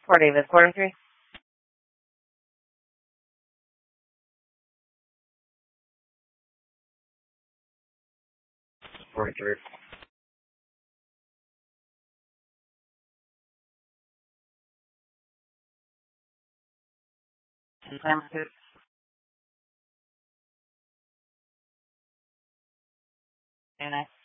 Davis, quarter three. 43. Times two. Very nice.